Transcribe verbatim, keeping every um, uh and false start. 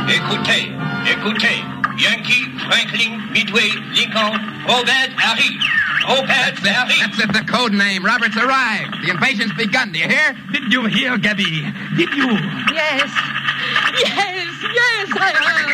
Écoutez, écoutez. Yankee, Franklin, Midway, Lincoln, Robert, Harry. Robert, That's it. Harry. That's it, the code name. Robert's arrived. The invasion's begun. Do you hear? Did you hear, Gabby? Did you? Yes. Yes, yes, I heard.